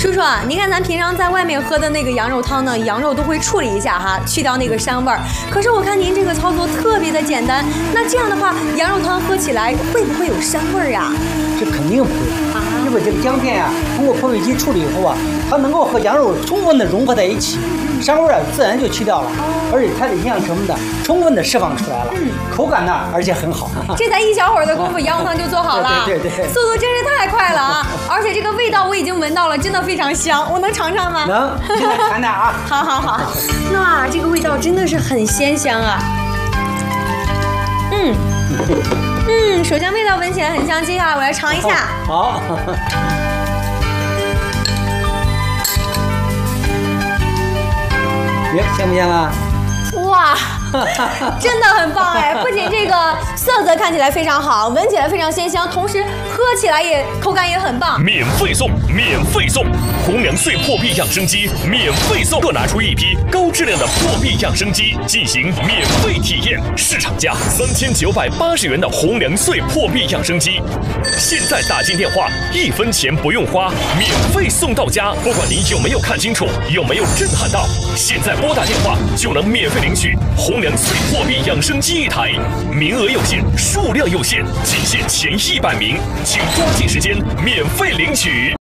叔叔，你看咱平常在外面喝的那个羊肉汤呢，羊肉都会处理一下哈，去掉那个膻味儿。可是我看您这个操作特别的简单，那这样的话，羊肉汤喝起来会不会有膻味儿呀？ 这肯定不会，因为这个姜片啊，通过破味机处理以后啊，它能够和羊肉充分的融合在一起，膻味啊自然就去掉了，而且它的营养成分呢充分的释放出来了，口感呢而且很好。 这才一小会儿的功夫，羊肉汤就做好了， 对， 速度真是太快了啊！而且这个味道我已经闻到了，真的非常香，我能尝尝吗？ 能，现在尝尝啊。 好，那这个味道真的是很鲜香啊。首先味道闻起来很香，接下来我来尝一下。 好。香不香啊？ 哇，真的很棒哎！不仅这个色泽看起来非常好，闻起来非常鲜香，同时喝起来也口感也很棒。 免费送！红粮穗破壁养生机免费送，各拿出一批高质量的破壁养生机进行免费体验。市场价3980元的红粮穗破壁养生机，现在打进电话，1分钱不用花，免费送到家。不管你有没有看清楚，有没有震撼到，现在拨打电话就能免费领取红粮穗破壁养生机1台，名额有限，数量有限，仅限前100名，请抓紧时间免费领取。